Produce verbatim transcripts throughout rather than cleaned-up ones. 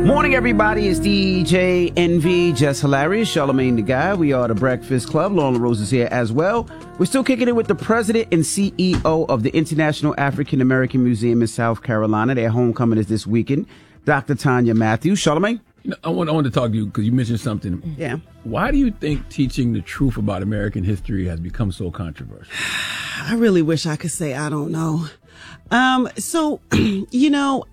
Morning, everybody. It's D J Envy, Just Hilarious, Charlamagne the Guy. We are the Breakfast Club. Lauren LaRose is here as well. We're still kicking it with the president and C E O of the International African American Museum in South Carolina. Their homecoming is this weekend. Doctor Tanya Matthews. Charlamagne? You know, I want, I want to talk to you because you mentioned something. Yeah. Why do you think teaching the truth about American history has become so controversial? I really wish I could say I don't know. Um, so, you know,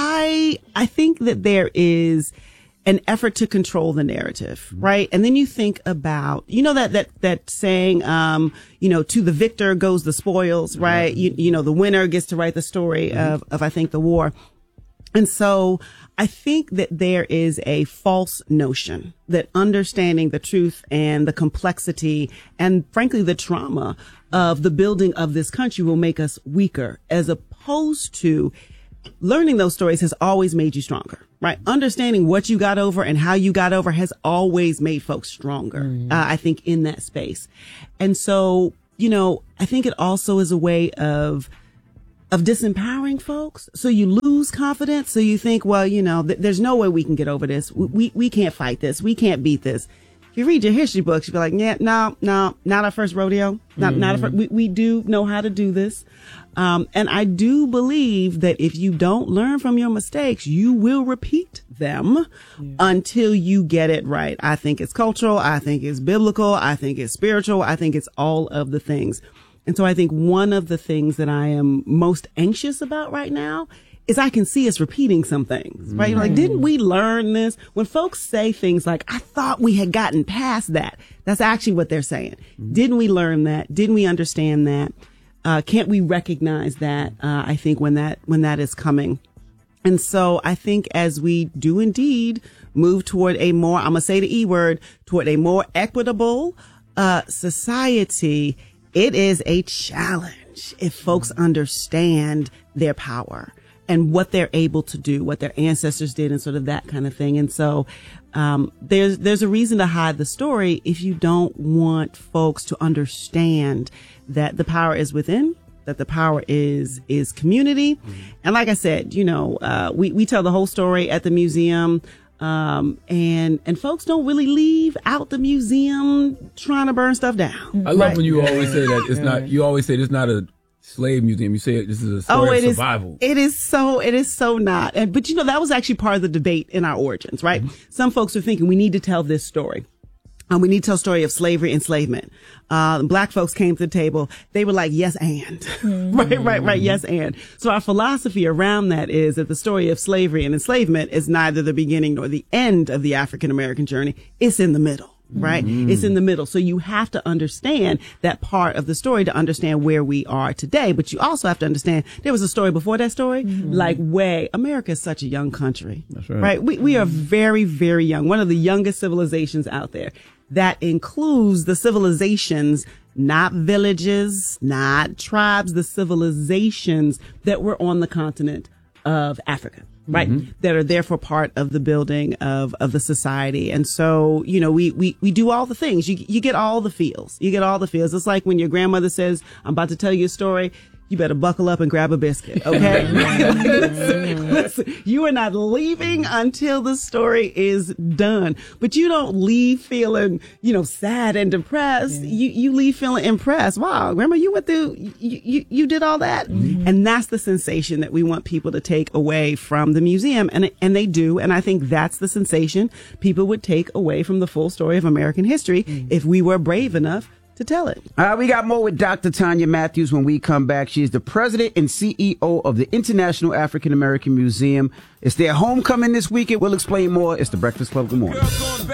I I think that there is an effort to control the narrative, right? And then you think about, you know, that that that saying, um, you know, to the victor goes the spoils, right? Mm-hmm. You, you know, the winner gets to write the story mm-hmm. of, of, I think, the war. And so I think that there is a false notion that understanding the truth and the complexity and, frankly, the trauma of the building of this country will make us weaker, as opposed to learning those stories has always made you stronger, right? Understanding what you got over and how you got over has always made folks stronger, mm. uh, I think, in that space. And so, you know, I think it also is a way of of disempowering folks. So you lose confidence. So you think, well, you know, th- there's no way we can get over this. We, we we can't fight this. We can't beat this. If you read your history books, you'll be like, yeah, no, no, not our first rodeo. Not, mm-hmm. not our first. We, we do know how to do this. Um, and I do believe that if you don't learn from your mistakes, you will repeat them yeah. until you get it right. I think it's cultural. I think it's biblical. I think it's spiritual. I think it's all of the things. And so I think one of the things that I am most anxious about right now is I can see us repeating some things, right? Mm-hmm. Like, didn't we learn this? When folks say things like, I thought we had gotten past that, that's actually what they're saying. Mm-hmm. Didn't we learn that? Didn't we understand that? Uh, can't we recognize that? Uh, I think when that, when that is coming. And so I think as we do indeed move toward a more, I'm going to say the E word, toward a more equitable, uh, society, it is a challenge if folks understand their power and what they're able to do, what their ancestors did, and sort of that kind of thing. And so um there's there's a reason to hide the story if you don't want folks to understand that the power is within, that the power is is community. Mm-hmm. And like I said, you know, uh we, we tell the whole story at the museum. Um, and, and folks don't really leave out the museum trying to burn stuff down. I love right? when you always say that it's not, you always say it's not a slave museum. You say this is a story oh, it of survival. Is, it is so, it is so not. And, but you know, that was actually part of the debate in our origins, right? Mm-hmm. Some folks are thinking we need to tell this story. Um, we need to tell a story of slavery, enslavement. Uh, black folks came to the table. They were like, yes, and. Mm-hmm. right, right, right. Yes, and. So our philosophy around that is that the story of slavery and enslavement is neither the beginning nor the end of the African American journey. It's in the middle. Right? Mm-hmm. It's in the middle. So you have to understand that part of the story to understand where we are today. But you also have to understand there was a story before that story. Mm-hmm. Like way, America is such a young country. That's right. Right? We, we are very, very young. One of the youngest civilizations out there. That includes the civilizations, not villages, not tribes, the civilizations that were on the continent of Africa. Right. Mm-hmm. That are therefore part of the building of, of the society. And so, you know, we, we, we do all the things. You, you get all the feels. You get all the feels. It's like when your grandmother says, I'm about to tell you a story. You better buckle up and grab a biscuit. Okay. listen, listen, you are not leaving until the story is done, but you don't leave feeling, you know, sad and depressed. Yeah. You, you leave feeling impressed. Wow. Grandma, you went through, you, you, you did all that. Mm-hmm. And that's the sensation that we want people to take away from the museum. And, and they do. And I think that's the sensation people would take away from the full story of American history mm-hmm. if we were brave enough to tell it. Uh, we got more with Doctor Tanya Matthews when we come back. She is the president and C E O of the International African American Museum. It's their homecoming this weekend. We'll explain more. It's the Breakfast Club. Good morning.